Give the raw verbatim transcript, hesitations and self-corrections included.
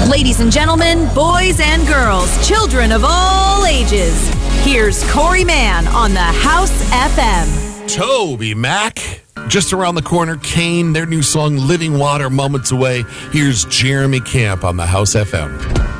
Ladies and gentlemen, boys and girls, children of all ages, here's Corey Mann on the House F M. Toby Mac. Just around the corner, Kane, their new song, Living Water, moments away. Here's Jeremy Camp on the House F M.